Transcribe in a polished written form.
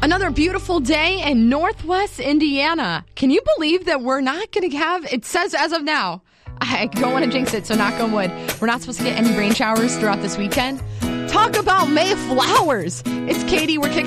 Another beautiful day in Northwest Indiana. Can you believe that we're not going to have, it says as of now, I don't want to jinx it, so knock on wood, we're not supposed to get any rain showers throughout this weekend. Talk about May flowers. It's Katie. We're kicking